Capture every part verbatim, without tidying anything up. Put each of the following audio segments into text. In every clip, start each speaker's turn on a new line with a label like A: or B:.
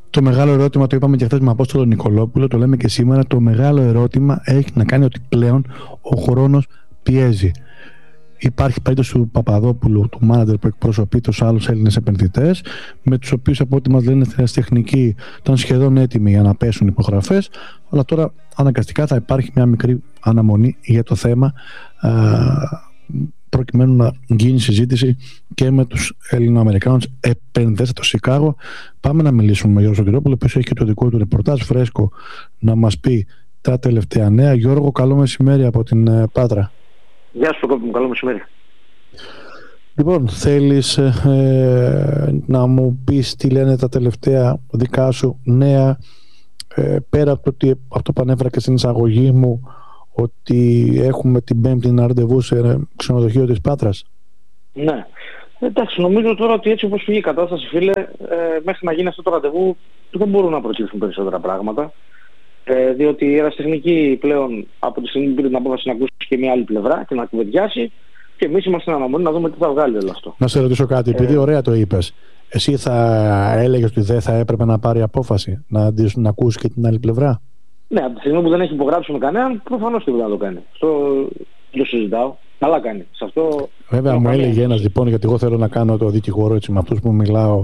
A: Το μεγάλο ερώτημα, το είπαμε και χθες με Απόστολο Νικολόπουλο, το λέμε και σήμερα, το μεγάλο ερώτημα έχει να κάνει ότι πλέον ο χρόνος πιέζει. Υπάρχει περίπτωση του Παπαδόπουλου, του μάνατζερ που εκπροσωπεί τους άλλους Έλληνες επενδυτές, με τους οποίους από ό,τι μας λένε τεχνικοί ήταν σχεδόν έτοιμοι για να πέσουν υπογραφές, αλλά τώρα αναγκαστικά θα υπάρχει μια μικρή αναμονή για το θέμα, α, προκειμένου να γίνει συζήτηση και με τους Ελληνοαμερικάνους επενδυτές στο Σικάγο. Πάμε να μιλήσουμε με Γιώργο Σωτηρόπουλο, που έχει και το δικό του ρεπορτάζ φρέσκο να μας πει τα τελευταία νέα. Γιώργο, καλό μεσημέρι από την Πάτρα.
B: Γεια σου κόπη μου, καλό μεσημέρι.
A: Λοιπόν, θέλεις ε, να μου πεις τι λένε τα τελευταία δικά σου νέα, ε, πέρα από το, ότι, από το που ανέφερα και στην εισαγωγή μου, ότι έχουμε την Πέμπτη ένα ραντεβού σε ξενοδοχείο της Πάτρας?
B: Ναι. Εντάξει, νομίζω τώρα ότι έτσι όπως φύγει η κατάσταση, φίλε, ε, μέχρι να γίνει αυτό το ραντεβού δεν μπορούν να προκύψουν περισσότερα πράγματα. Ε, διότι η ερασιτεχνική πλέον από τη στιγμή που πήρε την απόφαση να ακούσει και μια άλλη πλευρά και να κουβεντιάσει, και εμείς είμαστε στην αναμονή να δούμε τι θα βγάλει όλο αυτό.
A: Να σε ρωτήσω κάτι, επειδή ε... ωραία το είπες, εσύ θα έλεγες ότι δεν θα έπρεπε να πάρει απόφαση, να, να ακούσει και την άλλη πλευρά?
B: Ναι, από τη στιγμή που δεν έχει υπογράψει με κανέναν, προφανώς τίποτα να το κάνει. Αυτό το συζητάω. Καλά κάνει. Σε αυτό
A: βέβαια μου κάνει... έλεγε ένας λοιπόν, γιατί εγώ θέλω να κάνω το δικηγόρο έτσι με αυτούς που μιλάω,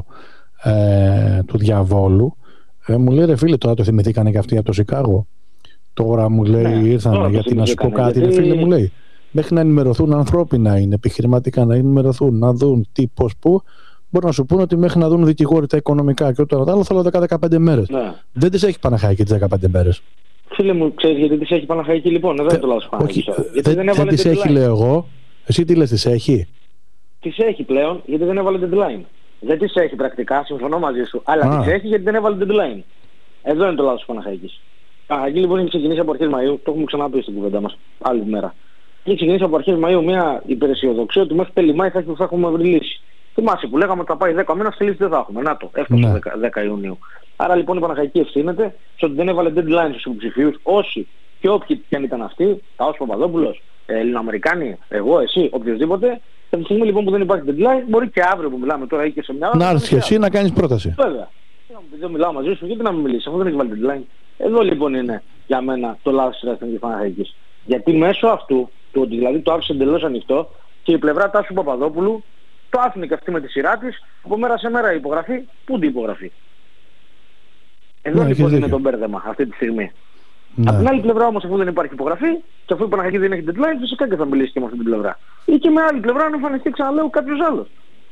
A: ε, του διαβόλου. Ε, μου λέει, ρε φίλε, τώρα το θυμηθήκανε και αυτοί από το Σικάγο. Τώρα μου λέει, ναι, ήρθαν γιατί να σου πω κάτι, γιατί... ρε φίλε, μου λέει, μέχρι να ενημερωθούν ανθρώπινα είναι, επιχειρηματικά να ενημερωθούν, να δουν τι, πώς, πού. Μπορεί να σου πούνε ότι μέχρι να δουν δικηγόροι τα οικονομικά και ό,τι άλλο θέλω δέκα με δεκαπέντε μέρες. Ναι. Δεν τις έχει Παναχαϊκή τις δεκαπέντε μέρες.
B: Φίλε μου, ξέρεις γιατί τις έχει Παναχαϊκή λοιπόν? Δεν το λάθος Παναχαϊκή.
A: Γιατί δεν, δεν τις έχει, λέω εγώ. Εσύ τι λες, τις έχει?
B: Τις έχει πλέον γιατί δεν έβαλε deadline. Δεν τις έχει πρακτικά, συμφωνώ μαζί σου. Αλλά τις έχει γιατί δεν έβαλε deadline. Εδώ είναι το λάθος της Παναχαϊκής. Παναχαϊκή λοιπόν έχει ξεκινήσει από αρχές Μαΐου, το έχουμε ξαναπεί στην κουβέντα μας άλλη μέρα. Έχει ξεκινήσει από αρχές Μαΐου μια υπεραισιοδοξία ότι μέχρι τέλη Μάη θα έχουμε βρει λύση. Θυμάσαι που λέγαμε ότι θα πάει δέκα μήνες και λύση δεν θα έχουμε. Να το, έφτασε ναι. δέκα Ιουνίου. Άρα λοιπόν η Παναχαϊκή ευθύνεται στο ότι δεν έβαλε deadline στους υποψηφίους, όσοι και όποιοι και αν ήταν αυτοί, τα ως Παπαδόπουλος, Ελληνοαμερικάνοι, εγώ, εσύ, οποιοδήποτε. Από τη στιγμή λοιπόν που δεν υπάρχει deadline, μπορεί και αύριο που μιλάμε τώρα ή και σε μια ώρα.
A: Να έρθεις και εσύ να κάνεις πρόταση.
B: Βέβαια. Δεν μιλάω μαζί σου, γιατί να μην μιλήσεις, αφού δεν έχει βάλει deadline. Εδώ λοιπόν είναι για μένα το λάθος της Ερασιτεχνικής Παναχαϊκής. Γιατί μέσω αυτού, το ότι δηλαδή το άφησε εντελώς ανοιχτό και η πλευρά Τάσου Παπαδόπουλου το άφηνε και αυτή με τη σειρά της, από μέρα σε μέρα η υπογραφή, πού την υπογραφή. Εδώ ναι, λοιπόν είναι το μπέρδεμα αυτή τη στιγμή. Ναι. Από την άλλη πλευρά όμως, αφού δεν υπάρχει υπογραφή και αφού η Παναχαϊκή δεν έχει deadline, φυσικά και θα μιλήσει και με αυτή την πλευρά. Ή και με άλλη πλευρά να εμφανιστεί, ξαναλέω, κάποιος άλλος.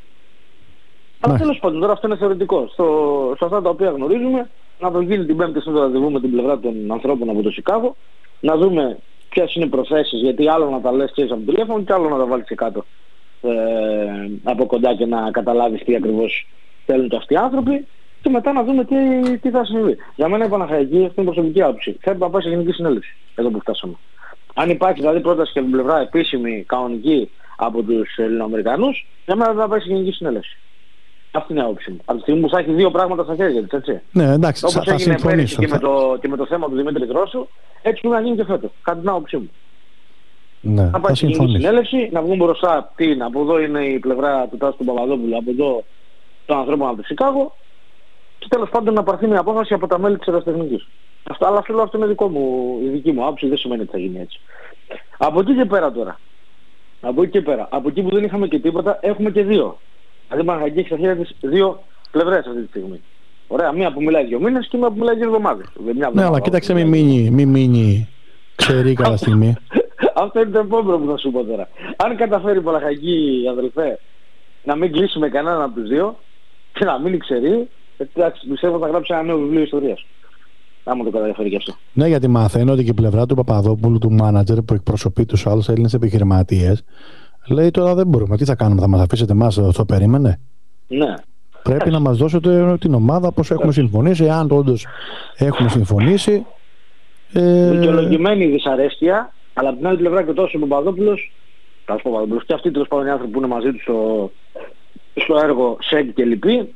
B: Ναι. Αλλά τέλος πάντων, τώρα αυτό είναι θεωρητικό. Στο, σε αυτά τα οποία γνωρίζουμε, να το γίνει την Πέμπτη στο ραντεβού με την πλευρά των ανθρώπων από το Σικάγο, να δούμε ποιες είναι οι προθέσεις, γιατί άλλο να τα λες και από το τηλέφωνο και άλλο να τα βάλεις κάτω ε, από κοντά και να καταλάβεις τι ακριβώς θέλουν και αυτοί οι άνθρωποι. Και μετά να δούμε τι, τι θα συμβεί. Για μένα η Παναχαϊκή, αυτή είναι προσωπική άποψη, θέλει να πάει σε γενική συνέλευση, εδώ που φτάσαμε. Αν υπάρχει δηλαδή πρόταση και από την πλευρά επίσημη, κανονική από τους Ελληνοαμερικανούς, για μένα δεν θα πάει σε γενική συνέλευση. Αυτή είναι η άποψη μου. Από τη στιγμή που θα έχει δύο πράγματα στα χέρια της, έτσι.
A: Ναι, εντάξει, όπως θα
B: έγινε πέρυσι και, με το, και με το θέμα του Δημήτρη Δρόσου, έτσι πρέπει να γίνει και φέτος. Κατά την άποψή μου.
A: Ναι,
B: να πάει σε γενική συνέλευση, να βγουν μπροστά τι είναι. Από εδώ είναι η πλευρά του Τάσου του Παπαδόπουλου, από εδώ των ανθρώπων από το Σικάγο. Και τέλος πάντων να πάρθει μια απόφαση από τα μέλη της Ερασιτεχνικής. Αυτό, αλλά αυτό, αυτό είναι δικό μου, η δική μου άποψη, δεν σημαίνει ότι θα γίνει έτσι. Από εκεί και πέρα τώρα. Από εκεί και πέρα. Από εκεί που δεν είχαμε και τίποτα, έχουμε και δύο. Δηλαδή η Παναχαϊκή έχει στα χέρια της δύο πλευρές αυτή τη στιγμή. Ωραία, μία που μιλάει δύο μήνες και μία που μιλάει δύο εβδομάδες.
A: Ναι, αλλά κοίταξε, μην μείνει, μη μείνει ξερή κατά στιγμή.
B: Αυτό είναι το επόμενο που θα σου πω τώρα. Αν καταφέρει η Παναχαϊκή, αδελφέ, να μην κλείσει με κανέναν από τους δύο και να μείνει ξερή, εντάξει, πιστεύω θα γράψει ένα νέο βιβλίο ιστορίας. Άμα το καταφέρει και αυτό.
A: Ναι, γιατί μαθαίνω ότι και η πλευρά του Παπαδόπουλου, του μάνατζερ που εκπροσωπεί τους άλλους Έλληνες επιχειρηματίες, λέει τώρα δεν μπορούμε. Τι θα κάνουμε, θα μας αφήσετε εμάς, το περίμενε.
B: Ναι.
A: Πρέπει να μας δώσετε την ομάδα όπως έχουμε συμφωνήσει. Αν όντως έχουμε συμφωνήσει.
B: Ε... Δικαιολογημένη δυσαρέσκεια, αλλά από την άλλη πλευρά και τόσο ο Παπαδόπουλος, ο Παπαδόπουλος και αυτοί τέλος πάντων οι άνθρωποι που είναι μαζί του στο, στο έργο ΣΕΓ και λοιποί,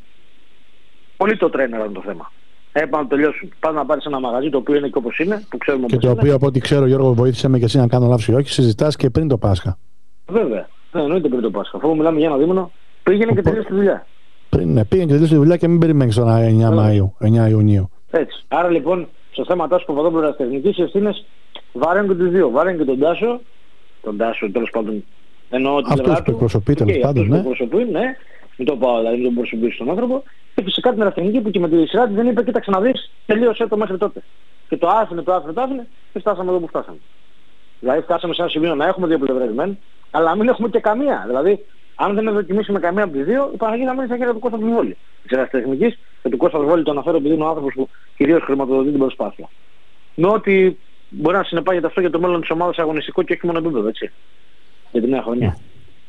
B: πολύ το τρένεραν το θέμα. Έπα να τελειώσουν. Πας να πάρεις ένα μαγαζί το οποίο είναι και όπως είναι, που ξέρουμε
A: και το οποίο είναι. Από ό,τι ξέρω, Γιώργο, βοήθησε με και εσύ να κάνω λάθος ή όχι, συζητάς και πριν το Πάσχα.
B: Βέβαια. Ναι, εννοείται πριν το Πάσχα. Αφού μιλάμε για ένα δίμηνο, πήγαινε και τελείωσε τη δουλειά.
A: Πριν, ναι, πήγαινε και τελείωσε τη δουλειά και μην περιμένεις τώρα εννιά Μαΐου, εννιά Ιουνίου.
B: Έτσι. Άρα λοιπόν, στο θέμα Τάσου Παπαδόπουλου ερασιτεχνικής, οι ευθύνες βαραίνουν και τους δύο. Βαραίνουν και τον Τάσο, τον Τάσο τέλος πάντων, εννοώ την πλευρά του.
A: Αυτούς που εκπροσωπεί τέλος πάντων, ναι.
B: Εκπροσωπεί, ναι. Μην το πάω, δηλαδή, μην τον προσωπήσει στον άνθρωπο. Και φυσικά την ερασιτεχνική που και με τη σειρά της δεν είπε, κοίταξε να δεις, τελείωσε το μέχρι τότε. Και το άφηνε, το άφηνε, το άφηνε και φτάσαμε εδώ που φτάσαμε. Δηλαδή φτάσαμε σε ένα σημείο να έχουμε δύο πλευρές μεν, αλλά μην έχουμε και καμία. Δηλαδή, αν δεν ευδοκιμήσουμε καμία από τις δύο, η Παναγία θα μένει στα χέρια του Κώστα Βόλη. Της ερασιτεχνικής και του Κώστα Βόλη το αναφέρω επειδή είναι ο άνθρωπος που κυρίως χρηματοδοτεί την προσπάθεια. Με ότι μπορεί να συνεπάγεται αυτό για το μέλλον της ομάδας αγωνιστικό και όχι μόνο επίπεδο, έτσι. Για τη νέα χρονιά.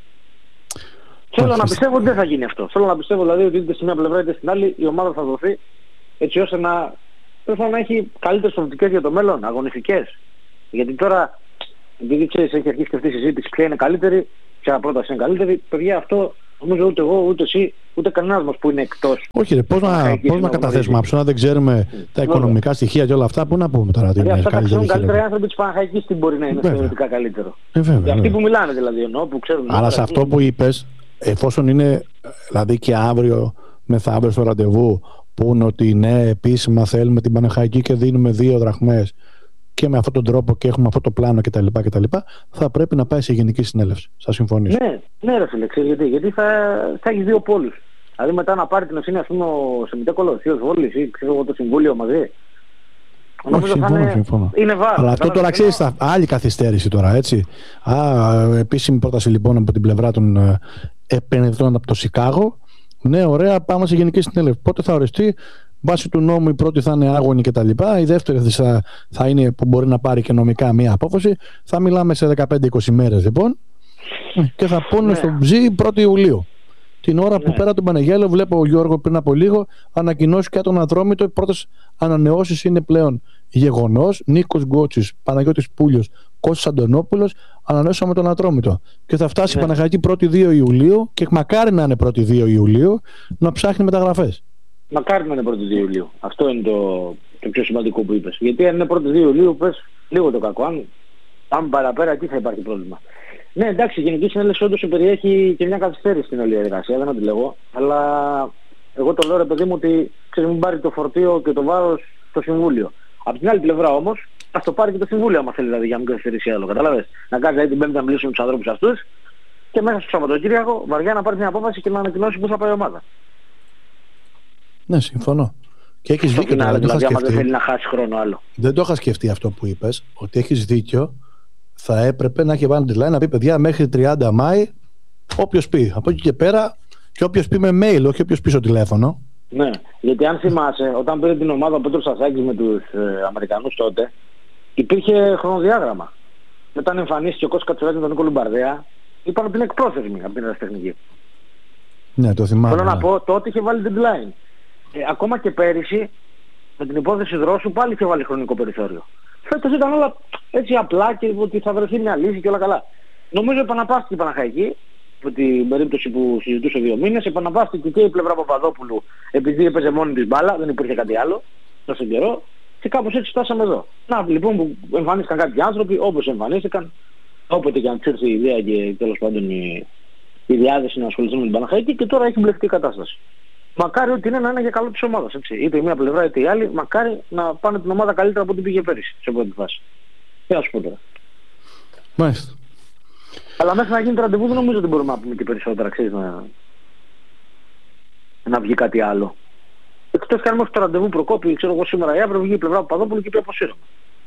B: Yeah. Θέλω να πιστεύω ότι δεν θα γίνει αυτό. Θέλω να πιστεύω δηλαδή ότι είτε στη μία πλευρά είτε στην άλλη η ομάδα θα δοθεί έτσι ώστε να, να έχει καλύτερες προοπτικές για το μέλλον, αγωνιστικές. Γιατί τώρα, επειδή ξέρεις, έχει αρχίσει και αυτή η συζήτηση, ποια είναι καλύτερη, ποια πρόταση είναι καλύτερη, παιδιά, αυτό νομίζω ούτε εγώ, ούτε εσύ, ούτε κανένας μας που είναι εκτός.
A: Όχι, ρε, πώς να, πώς να καταθέσουμε άψο, να δεν ξέρουμε mm. τα οικονομικά στοιχεία και όλα αυτά, πού να πούμε τώρα.
B: Δηλαδή, αυτά τα ξέρουν καλύτερα οι άνθρωποι της Παναχαϊκής, τι μπορεί να είναι βέβαια. Θεωρητικά καλύτερο.
A: Ε, βέβαια,
B: και αυτοί που μιλάνε δηλαδή εννοώ, που ξέρουν.
A: Αλλά σε αυτό που είπες, εφόσον είναι δηλαδή και αύριο μεθαύριο στο ραντεβού, πούνε ότι ναι, επίσημα θέλουμε την Παναχαϊκή και δίνουμε δύο δραχμές και με αυτόν τον τρόπο και έχουμε αυτό το πλάνο κτλ. κτλ. Θα πρέπει να πάει σε γενική συνέλευση. Θα συμφωνήσω.
B: Ναι, ναι, ρε φίλε, ξέρεις γιατί. Γιατί θα, θα έχει δύο πόλους. Δηλαδή μετά να πάρει την ευθύνη, ας πούμε, ο Σεμιτέκολος, ο Θείος Βόλης ή ξέρω εγώ το Συμβούλιο μαζί.
A: Όχι, συμφωνώ, είναι, συμφωνώ.
B: Είναι βάρος.
A: Αλλά αυτό τώρα ξέρεις, θα... άλλη καθυστέρηση τώρα, έτσι. Α, επίσημη πρόταση λοιπόν από την πλευρά των ε, επενδυτών από το Σικάγο. Ναι, ωραία, πάμε σε γενική συνέλευση. Πότε θα οριστεί? Βάσει του νόμου η πρώτη θα είναι άγωνη κτλ. Η δεύτερη θα, θα είναι που μπορεί να πάρει και νομικά μία απόφαση. Θα μιλάμε σε δεκαπέντε είκοσι μέρες λοιπόν. Και θα πούνε ναι. στο Ψι πρώτη Ιουλίου. Την ώρα που ναι. πέρα τον Πανεγέλο, βλέπω ο Γιώργο πριν από λίγο ανακοινώσει και τον Ατρόμητο. Οι πρώτες ανανεώσεις είναι πλέον γεγονός. Νίκος Γκότσης, Παναγιώτης Πούλιος, Κώστας Αντωνόπουλος ανανεώσαμε τον Ατρόμητο. Και θα φτάσει ναι. η Παναχαϊκή πρώτη δύο Ιουλίου και μακάρι να είναι πρώτη δύο Ιουλίου να ψάχνει μεταγραφές.
B: Μακάρι να είναι πρώτη δύο Ιουλίου. Αυτό είναι το, το πιο σημαντικό που είπες. Γιατί αν είναι πρώτη δύο Ιουλίου, πες λίγο το κακό. Αν πάμε παραπέρα, εκεί θα υπάρχει πρόβλημα. Ναι, εντάξει, η Γενική Συνέλευση όντως περιέχει και μια καθυστέρηση στην όλη διαδικασία, δεν αντιλέγω. Αλλά εγώ το λέω, ρε παιδί μου, ότι ξέρεις, μην πάρει το φορτίο και το βάρος στο Συμβούλιο. Από την άλλη πλευρά όμως, ας το πάρει και το Συμβούλιο, άμα θέλει δηλαδή για μικρή καθυστερήσει άλλο. Κατάλαβες. Να κάνει δηλαδή την Πέμπτη να μιλήσουν τους ανθρώπους αυτούς και μέσα στο Σαββατοκύριακο βαριά να πάρει μια απόφαση και να ανακοινώσει πού θα πάει η ομάδα.
A: Ναι, συμφωνώ. Και έχεις δίκιο.
B: Δηλαδή, δηλαδή άμα δεν θέλει να χάσει χρόνο άλλο.
A: Δεν το είχα σκεφτεί αυτό που είπες, ότι έχεις δίκιο. Θα έπρεπε να έχει βάλει τη line να πει παιδιά μέχρι τριάντα Μάη, όποιος πει. Από εκεί και πέρα, και όποιος πει με mail, όχι όποιος πει στο τηλέφωνο.
B: Ναι, γιατί αν θυμάσαι, όταν πήρε την ομάδα ο Πέτρος Σασάκης με τους ε, Αμερικανούς τότε, υπήρχε χρονοδιάγραμμα. Όταν εμφανίστηκε ο Κώστας Κατσουράκης με τον Νίκο Λουμπαρδέα, είπαν ότι είναι εκπρόθεσμοι από την ερασιτεχνική.
A: Ναι, το θυμάμαι.
B: Θέλω
A: ναι.
B: να πω, τότε είχε βάλει deadline. Ε, ακόμα και πέρυσι, με την υπόθεση Δρόσου, πάλι είχε βάλει χρονικό περιθώριο. Φέτος ήταν όλα έτσι απλά και ότι θα βρεθεί μια λύση και όλα καλά. Νομίζω επαναπαύστηκε η Παναχαϊκή, με την περίπτωση που συζητούσε δύο μήνες, επαναπαύστηκε και η πλευρά Παπαδόπουλου, επειδή έπαιζε μόνη της μπάλα, δεν υπήρχε κάτι άλλο τόσο καιρό, και κάπως έτσι φτάσαμε εδώ. Να λοιπόν που εμφανίστηκαν κάποιοι άνθρωποι, όπως εμφανίστηκαν, όποτε και αν τους ήρθε η ιδέα και τέλος πάντων η, η διάθεση να ασχοληθούν με την Παναχαϊκή, και τώρα έχει μπλεχτεί η κατάσταση. Μακάρι ότι είναι να είναι για καλό της ομάδας, έτσι. Είτε η μία πλευρά είτε η άλλη, μακάρι να πάνε την ομάδα καλύτερα από ό,τι πήγε πέρυσι, σε πρώτη φάση. Τι να σου πω τώρα.
A: Μάλιστα.
B: Αλλά μέχρι να γίνει το ραντεβού δεν νομίζω ότι μπορούμε να πούμε και περισσότερα, ξέρεις, να, να βγει κάτι άλλο. Εκτός και αν μέχρι το ραντεβού προκόπη, ξέρω εγώ σήμερα ή αύριο βγει η πλευρά του Παπαδόπουλου και πει αποσύρωμα.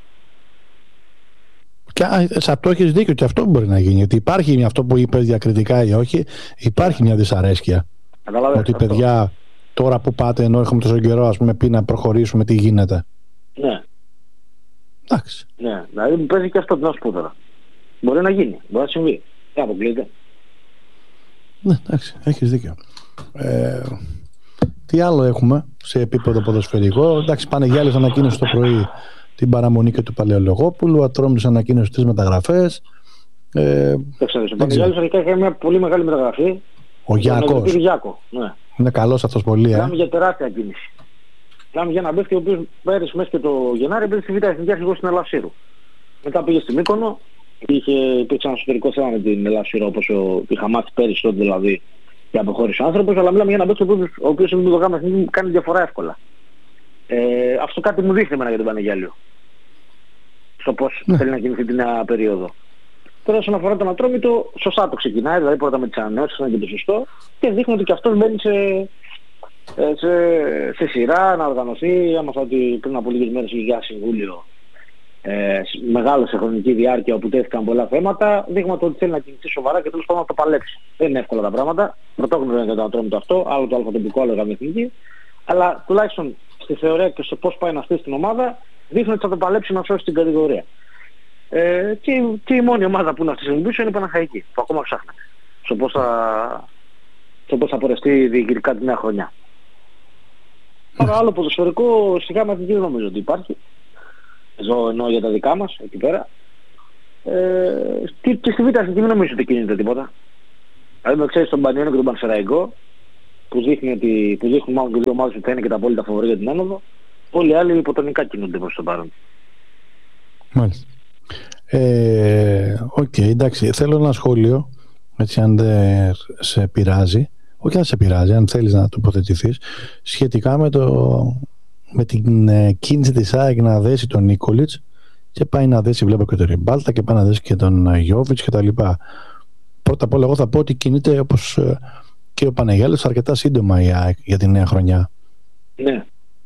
A: Και σε αυτό έχεις δίκιο, και αυτό μπορεί να γίνει. Γιατί υπάρχει αυτό που είπες διακριτικά ή όχι, υπάρχει μια δυσαρέσκεια. Καταλάβες, ότι αυτό. Παιδιά, τώρα που πάτε, ενώ έχουμε τόσο καιρό, ας πούμε, πει να προχωρήσουμε, τι γίνεται.
B: Ναι.
A: Εντάξει.
B: Ναι, δηλαδή μου παίζει και αυτό, τι να σου πω τώρα. Μπορεί να γίνει, μπορεί να συμβεί. Δεν αποκλείεται.
A: Ναι, εντάξει, έχεις δίκιο. Ε, τι άλλο έχουμε σε επίπεδο ποδοσφαιρικό? Εντάξει, Πανεγιάλης ανακοίνωσε το πρωί την παραμονή και του Παλαιολογόπουλου, Ατρόμητος ανακοίνωσε τις μεταγραφές. Ε,
B: δεν ξέρω, ο Πανεγιάλης αρχικά είχε μια πολύ μεγάλη μεταγραφή.
A: Ο Γιάκος.
B: Ναι.
A: Είναι καλός αυτός πολύ, ε.
B: Μιλάμε για τεράστια κίνηση. Μιλάμε για έναν παίκτη ο οποίος πέρυσι μέσα και το Γενάρη πήγε στη Β' Εθνική αρχηγός στην Ελαυσίρου. Μετά πήγε στη Μύκονο, είχε, υπήρξε ένα εσωτερικό θέμα με την Ελαυσίρου, όπως ο, είχα μάθει πέρυσι τότε δηλαδή, και αποχώρησε ο άνθρωπος, αλλά μιλάμε για έναν παίκτη ο οποίος σε το γάμα κάνει διαφορά εύκολα. Ε, αυτό κάτι μου δείχνει εμένα για τον Πανεγιάλιο. Στο πώς ναι. θέλει να κινηθεί την νέα περίοδο. Τώρα, όσον αφορά τον Ατρόμητο, σωστά το ξεκινάει, δηλαδή πρώτα με τις ανανεώσεις, είναι και το σωστό, και δείχνει ότι και αυτός μπαίνει σε, σε, σε σειρά να οργανωθεί. Άμαθα ότι πριν από λίγες μέρες είχε για συμβούλιο ε, μεγάλο σε χρονική διάρκεια όπου τέθηκαν πολλά θέματα. Δείγμα το ότι θέλει να κινηθεί σοβαρά και τέλος πάντων να το παλέψει. Δεν είναι εύκολα τα πράγματα. Πρωτόγνωρο είναι για τον Ατρόμητο αυτό, άλλο το αλφατοπικό, άλλο η εθνική. Αλλά τουλάχιστον στη θεωρία και σε πώς πάει να στήσει την ομάδα, δείχνει ότι θα το παλέψει να σώσει την κατηγορία. Ε, και, και η μόνη ομάδα που είναι αυτή τη στιγμή είναι η Παναχαϊκή, που ακόμα ψάχνεται. Στο πώς θα, θα πορευτεί διοικητικά τη νέα χρονιά. Άρα άλλο ποδοσφαιρικό σιγά με δεν νομίζω ότι υπάρχει. Εδώ εννοώ για τα δικά μας, εκεί πέρα. Ε, και, και στη Β' Εθνική δεν νομίζω ότι κινείται τίποτα. Δηλαδή με ξέρεις τον Πανιόνιο και τον Πανσεραϊκό, που δείχνει ότι, που δείχνουν μάλλον και δύο ομάδες που θα είναι και τα απόλυτα φαβορί για την άνοδο, όλοι οι άλλοι υποτονικά κινούνται προς το παρόν.
A: Μάλιστα. Ε, Οκ, okay, εντάξει, θέλω ένα σχόλιο, έτσι αν δεν σε πειράζει, όχι αν σε πειράζει, αν θέλεις να τοποθετηθείς, σχετικά με, το, με την ε, κίνηση της ΑΕΚ να δέσει τον Νίκολιτς και πάει να δέσει, βλέπω και τον Ριμπάλτα και πάει να δέσει και τον Γιόβιτς και τα λοιπά. Πρώτα απ' όλα εγώ θα πω ότι κινείται όπως ε, και ο Παναγιάλης αρκετά σύντομα η ΑΕΚ για τη νέα χρονιά.
B: Ναι.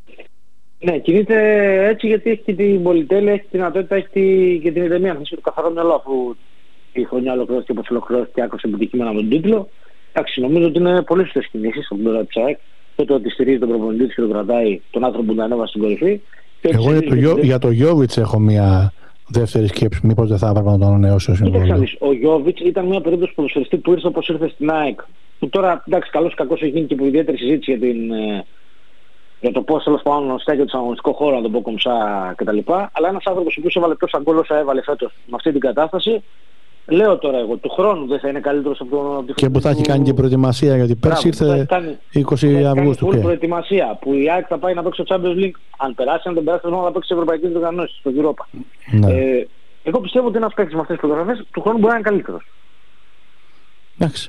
B: Ναι, κινείται έτσι γιατί έχει και την πολυτέλεια, έχει την δυνατότητα, έχει τη, και την ηρεμία. Θα είσαι το καθαρό μυαλό αφού η χρονιά ολοκληρώθηκε όπως ολοκληρώθηκε άκρως επιτυχημένα με τον τίτλο. Εντάξει, νομίζω ότι είναι πολύ σωστές κινήσεις από την πλευρά της ΑΕΚ. Και το ότι στηρίζει τον προπονητή και τον κρατάει τον άνθρωπο που τον ανέβασε στην κορυφή.
A: Εγώ για το, Γιώ, για το Γιόβιτς έχω μια δεύτερη σκέψη. Μήπως δεν θα έπρεπε να τον ανανεώσει ο συμβόλαιο.
B: Ο Γιόβιτς ήταν μια περίπτωση ποδοσφαιριστή που ήρθε όπως ήρθε στην ΑΕΚ. Που τώρα, εντάξει, καλώς ή κακώς έχει γίνει και από ιδιαίτερη συζήτηση για την. Για το πώς τέλος πάντων στέκεται στον αγωνιστικό χώρο, να τον πω κομψά κτλ. Αλλά ένας άνθρωπος που έβαλε τόσα γκολ όσα έβαλε φέτος με αυτή την κατάσταση, λέω τώρα εγώ, του χρόνου δεν θα είναι καλύτερος από τον.
A: Και που θα έχει κάνει και προετοιμασία, γιατί πέρσι ήρθε είκοσι Αυγούστου.
B: Που προετοιμασία, που η ΑΕΚ θα πάει να παίξει το Champions League. Αν περάσει, αν δεν περάσει, θα παίξει τις ευρωπαϊκές διοργανώσεις, στο Europa. Ναι. Ε, εγώ πιστεύω ότι ένας παίκτης με αυτές τις φωτογραφίες του χρόνου μπορεί να είναι καλύτερος.
A: Εντάξει.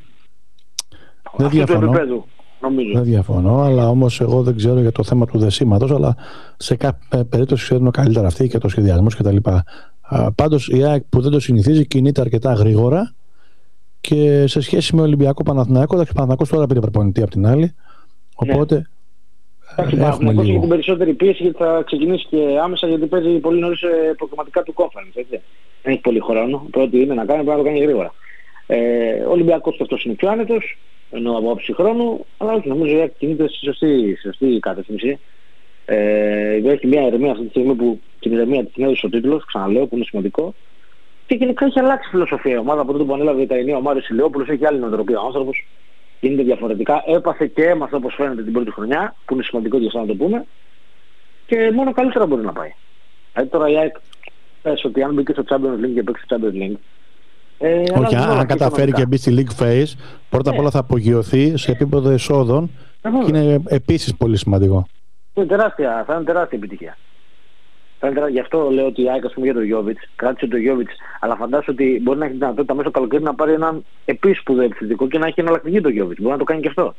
A: Δεν διαφωνώ.
B: Νομίζω.
A: Δεν διαφωνώ, αλλά όμως εγώ δεν ξέρω για το θέμα του δεσίματος, αλλά σε κάποια περίπτωση ξέρουν καλύτερα αυτοί και το σχεδιασμός κτλ. Πάντως η ΑΕΚ που δεν το συνηθίζει κινείται αρκετά γρήγορα και σε σχέση με Ολυμπιακό Παναθηναϊκό, εντάξει, Παναθηναϊκός τώρα πήρε προπονητή από την άλλη, οπότε
B: εντάξει, έχουμε λίγο. Έχει την περισσότερη πίεση γιατί θα ξεκινήσει και άμεσα γιατί παίζει πολύ νωρίς προγραμματικά του conference, έτσι. Δεν έχει πολύ χρόνο, πρώτη είναι να κάνει, πρέπει να το κάνει γρήγορα. Ε, ο Ολυμπιακός και αυτός είναι πιο άνετος, ενώ από άψη χρόνου, αλλά όχι, νομίζω ότι κινείται στη σωστή, σωστή κατεύθυνση. Ε, έχει μια ηρεμία αυτή τη στιγμή που την ηρεμία της έδωσε ο τίτλος, ξαναλέω, που είναι σημαντικό. Και γενικά έχει αλλάξει φιλοσοφία η ομάδα από τότε που ανέλαβε η Ταϊνή, ο Μάριος Ηλιόπουλος, έχει άλλη νοοτροπία ο άνθρωπος. Κινείται διαφορετικά. Έπαθε και έμαθε όπως φαίνεται την πρώτη χρονιά, που είναι σημαντικό για να το πούμε. Και μόνο καλύτερα μπορεί να πάει. Δηλαδή τώρα η ΑΕΚ πες ότι αν μπήκε στο Champions League και παίξει στο Champions League. Ε,
A: όχι, αν, αν καταφέρει και μπει στη League Phase, πρώτα απ' όλα θα απογειωθεί σε επίπεδο εσόδων και είναι επίσης πολύ σημαντικό.
B: Είναι τεράστια, θα είναι τεράστια επιτυχία. Θα είναι τεράστια. Γι' αυτό λέω ότι η ΑΕΚ, ας πούμε, για τον Γιόβιτς, κράτησε τον Γιόβιτς, αλλά φαντάζομαι ότι μπορεί να έχει δυνατότητα μέσα στο καλοκαίρι να πάρει έναν επίσης σπουδαίο επιθετικό και να έχει εναλλακτική τον Γιόβιτς. Μπορεί να το κάνει και αυτό.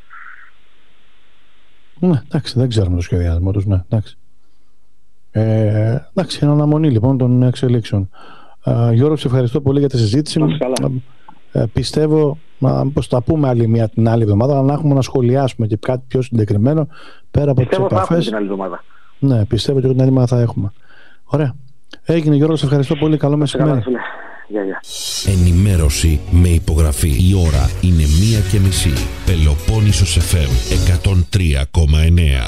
A: Ναι, εντάξει, δεν ξέρουμε το σχεδιασμό τους, ναι, εντάξει. Ε, εντάξει, είναι αναμονή λοιπόν των εξελίξεων. Uh, Γιώργο, σε ευχαριστώ πολύ για τη συζήτηση. Uh, πιστεύω uh, πως θα πούμε άλλη μια την άλλη εβδομάδα, αλλά να έχουμε να σχολιάσουμε και κάτι πιο συγκεκριμένο πέρα από τις επαφές.
B: Την άλλη εβδομάδα.
A: Ναι, πιστεύω ότι την άλλη εβδομάδα θα έχουμε. Ωραία. Έγινε, Γιώργο, σε ευχαριστώ πολύ. Καλό μεσημέρι.
B: Γεια, γεια.
C: Ενημέρωση με υπογραφή. Η ώρα είναι μία και μισή. Πελοπόννησος εφ εμ εκατόν τρία κόμμα εννέα.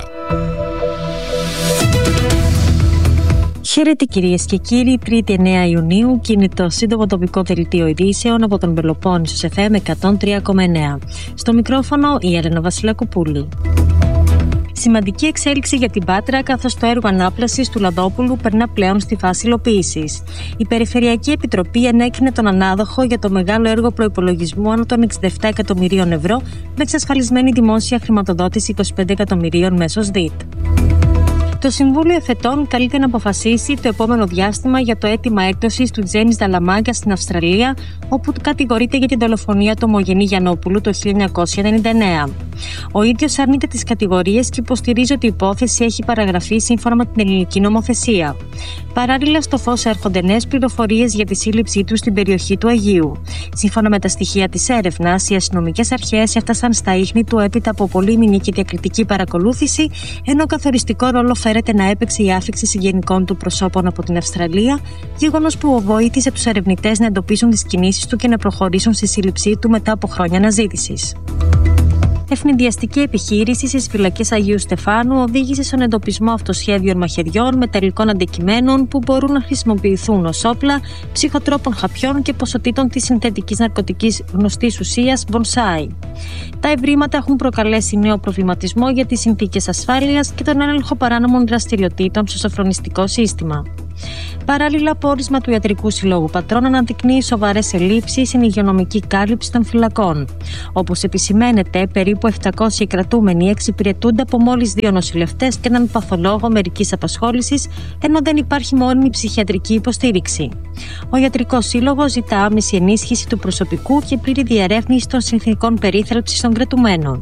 D: Χαίρετε κυρίες και κύριοι, Τρίτη εννέα Ιουνίου και είναι το σύντομο τοπικό δελτίο ειδήσεων από τον Πελοπόννησος εφ εμ εκατόν τρία κόμμα εννέα. Στο μικρόφωνο η Έλενα Βασιλακοπούλη. Σημαντική εξέλιξη για την Πάτρα, καθώς το έργο ανάπλασης του Λαδόπουλου περνά πλέον στη φάση υλοποίησης. Η Περιφερειακή Επιτροπή ενέκρινε τον ανάδοχο για το μεγάλο έργο προϋπολογισμού άνω των εξήντα επτά εκατομμυρίων ευρώ με εξασφαλισμένη δημόσια χρηματοδότηση είκοσι πέντε εκατομμυρίων μέσω ΣΔΙΤ. Το Συμβούλιο Εφετών καλείται να αποφασίσει το επόμενο διάστημα για το αίτημα έκδοσης του Τζέιμς Νταλαμάγκα στην Αυστραλία, όπου κατηγορείται για την δολοφονία του Ομογενή Γιαννόπουλου το χίλια εννιακόσια ενενήντα εννέα. Ο ίδιος αρνείται τις κατηγορίες και υποστηρίζει ότι η υπόθεση έχει παραγραφεί σύμφωνα με την ελληνική νομοθεσία. Παράλληλα, στο φως έρχονται νέες πληροφορίες για τη σύλληψή του στην περιοχή του Αιγείου. Σύμφωνα με τα στοιχεία της έρευνας, οι αστυνομικές αρχές έφτασαν στα ίχνη του έπειτα από πολύμηνη και διακριτική παρακολούθηση, ενώ καθοριστικό ρόλο φέρεται να έπαιξε η άφιξη συγγενικών του προσώπων από την Αυστραλία, γεγονός που βοήθησε τους ερευνητές να εντοπίσουν τις κινήσεις του και να προχωρήσουν στη σύλληψή του μετά από χρόνια αναζήτησης. Ευνηδιαστική επιχείρηση στις φυλακές Αγίου Στεφάνου οδήγησε στον εντοπισμό αυτοσχέδιων μαχαιριών μεταλλικών αντικειμένων που μπορούν να χρησιμοποιηθούν ως όπλα, ψυχοτρόπων χαπιών και ποσοτήτων της συνθετικής ναρκωτικής γνωστής ουσίας Bonsai. Τα ευρήματα έχουν προκαλέσει νέο προβληματισμό για τις συνθήκες ασφάλειας και τον έλεγχο παράνομων δραστηριοτήτων στο σοφρονιστικό σύστημα. Παράλληλα, πόρισμα του Ιατρικού Συλλόγου Πατρών αναδεικνύει σοβαρές ελλείψεις στην υγειονομική κάλυψη των φυλακών. Όπως επισημαίνεται, περίπου επτακόσιοι κρατούμενοι εξυπηρετούνται από μόλις δύο νοσηλευτές και έναν παθολόγο μερικής απασχόλησης, ενώ δεν υπάρχει μόνιμη ψυχιατρική υποστήριξη. Ο Ιατρικός Σύλλογος ζητά άμεση ενίσχυση του προσωπικού και πλήρη διερεύνηση των συνθηκών περίθαλψης των κρατουμένων.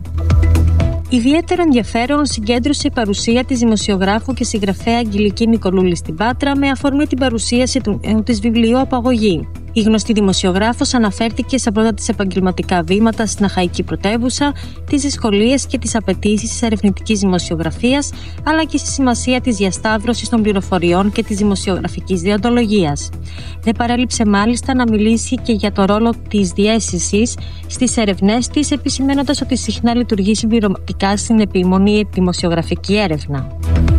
D: Ιδιαίτερο ενδιαφέρον συγκέντρωσε η παρουσία της δημοσιογράφου και συγγραφέα Αγγελική Νικολούλη στην Πάτρα με αφορμή την παρουσίαση του νέου της βιβλίου «Απαγωγή». Η γνωστή δημοσιογράφος αναφέρθηκε στα πρώτα της επαγγελματικά βήματα στην Αχαϊκή πρωτεύουσα, τις δυσκολίες και τις απαιτήσεις της ερευνητικής δημοσιογραφίας, αλλά και στη σημασία της διασταύρωσης των πληροφοριών και της δημοσιογραφικής δεοντολογίας. Δεν παρέλειψε μάλιστα να μιλήσει και για το ρόλο της διαίσθησης στις ερευνές της, επισημαίνοντας ότι συχνά λειτουργεί συμπληρωματικά στην επιμονή δημοσιογραφική έρευνα.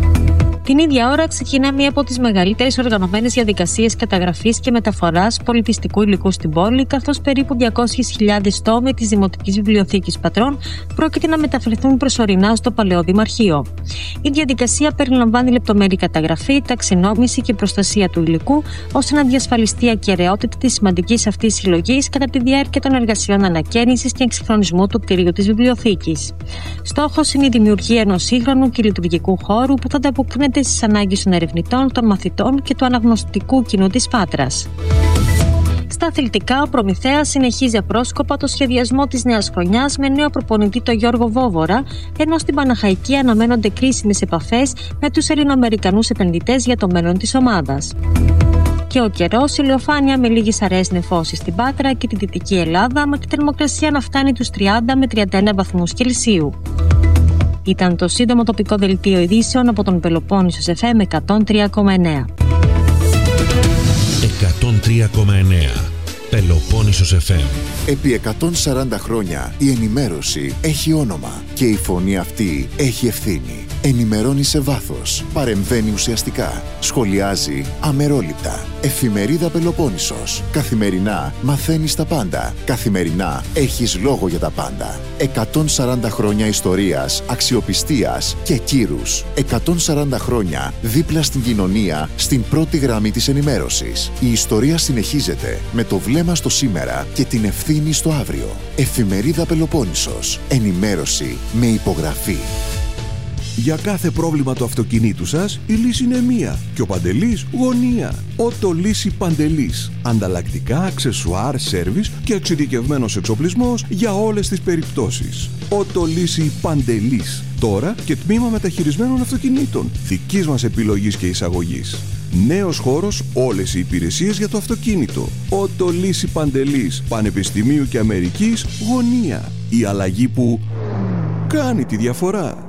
D: Την ίδια ώρα ξεκινά μία από τις μεγαλύτερες οργανωμένες διαδικασίες καταγραφής και μεταφοράς πολιτιστικού υλικού στην πόλη, καθώς περίπου διακόσιες χιλιάδες τόμοι της Δημοτικής Βιβλιοθήκης Πατρών πρόκειται να μεταφερθούν προσωρινά στο Παλαιό Δημαρχείο. Η διαδικασία περιλαμβάνει λεπτομερή καταγραφή, ταξινόμηση και προστασία του υλικού, ώστε να διασφαλιστεί η ακεραιότητα της σημαντικής αυτής συλλογής κατά τη διάρκεια των εργασιών ανακαίνησης και εξυγχρονισμού του κτηρίου της βιβλιοθήκης. Στόχος είναι η δημιουργία ενός σύγχρονου και λειτουργικού χώρου που θα ανταποκρίνεται στις ανάγκες των ερευνητών, των μαθητών και του αναγνωστικού κοινού της Πάτρας. Στα αθλητικά, ο Προμηθέας συνεχίζει απρόσκοπα το σχεδιασμό της νέας χρονιάς με νέο προπονητή τον Γιώργο Βόβορα, ενώ στην Παναχαϊκή αναμένονται κρίσιμες επαφές με τους Ελληνοαμερικανούς επενδυτές για το μέλλον της ομάδας. Και ο καιρός, ηλιοφάνεια με λίγες αραιές νεφώσεις στην Πάτρα και τη Δυτική Ελλάδα, με τη θερμοκρασία να φτάνει τους τριάντα με τριάντα ένα βαθμούς Κελσίου. Ήταν το σύντομο τοπικό δελτίο ειδήσεων από τον Πελοπόννησο εφ εμ εκατόν τρία κόμμα εννέα.
C: εκατόν τρία κόμμα εννέα Πελοπόννησος εφ εμ.
E: Επί εκατόν σαράντα χρόνια η ενημέρωση έχει όνομα και η φωνή αυτή έχει ευθύνη. Ενημερώνει σε βάθος, παρεμβαίνει ουσιαστικά, σχολιάζει αμερόληπτα. Εφημερίδα Πελοπόννησος. Καθημερινά μαθαίνεις τα πάντα. Καθημερινά έχεις λόγο για τα πάντα. εκατόν σαράντα χρόνια ιστορίας, αξιοπιστίας και κύρους. εκατόν σαράντα χρόνια δίπλα στην κοινωνία, στην πρώτη γραμμή της ενημέρωσης. Η ιστορία συνεχίζεται με το βλέμμα στο σήμερα και την ευθύνη στο αύριο. Εφημερίδα Πελοπόννησος. Ενημέρωση με υπογραφή.
F: Για κάθε πρόβλημα του αυτοκινήτου σας, η λύση είναι μία και ο Παντελής γωνία. Ότο Λύση Παντελής. Ανταλλακτικά, αξεσουάρ, σέρβις και εξειδικευμένος εξοπλισμός για όλες τις περιπτώσεις. Ότο Λύση Παντελής. Τώρα και τμήμα μεταχειρισμένων αυτοκινήτων. Δικής μας επιλογής και εισαγωγής. Νέος χώρος, όλες οι υπηρεσίες για το αυτοκίνητο. Ότο Λύση Παντελής. Πανεπιστημίου και Αμερικής γωνία. Η αλλαγή που κάνει τη διαφορά.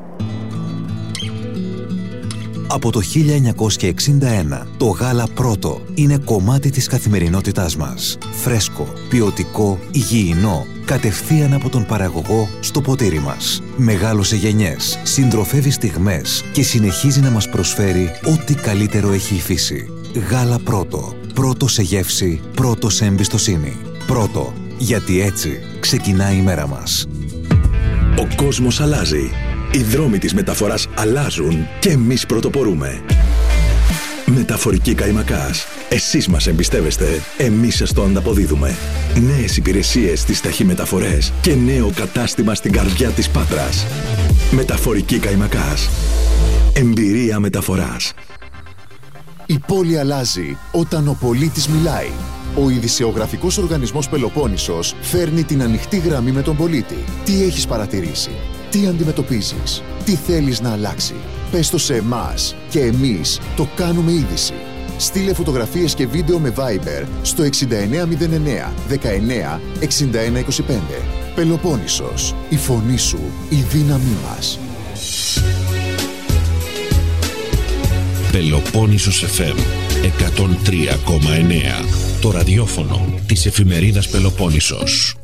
G: Από το χίλια εννιακόσια εξήντα ένα, το γάλα Πρώτο είναι κομμάτι της καθημερινότητάς μας. Φρέσκο, ποιοτικό, υγιεινό, κατευθείαν από τον παραγωγό στο ποτήρι μας. Μεγάλωσε γενιές, συντροφεύει στιγμές και συνεχίζει να μας προσφέρει ό,τι καλύτερο έχει η φύση. Γάλα Πρώτο. Πρώτο σε γεύση, πρώτο σε εμπιστοσύνη. Πρώτο, γιατί έτσι ξεκινάει η μέρα μας.
H: Ο κόσμος αλλάζει. Οι δρόμοι της μεταφοράς αλλάζουν και εμείς πρωτοπορούμε. Μεταφορική Καϊμακάς. Εσείς μας εμπιστεύεστε, εμείς σας το ανταποδίδουμε. Νέες υπηρεσίες στις ταχυμεταφορές και νέο κατάστημα στην καρδιά της Πάτρας. Μεταφορική Καϊμακάς. Εμπειρία μεταφοράς.
E: Η πόλη αλλάζει όταν ο πολίτης μιλάει. Ο ειδησεογραφικός οργανισμός Πελοπόννησος φέρνει την ανοιχτή γραμμή με τον πολίτη. Τι έχεις παρατηρήσει, τι αντιμετωπίζεις, τι θέλεις να αλλάξει. Πες το σε εμάς και εμείς το κάνουμε είδηση. Στείλε φωτογραφίες και βίντεο με Viber στο εξήντα εννέα μηδέν εννέα δεκαεννέα εξήντα ένα είκοσι πέντε. Πελοπόννησος, η φωνή σου, η δύναμή μας.
C: Πελοπόννησος εφ εμ εκατόν τρία κόμμα εννέα. Το ραδιόφωνο της εφημερίδας Πελοπόννησος.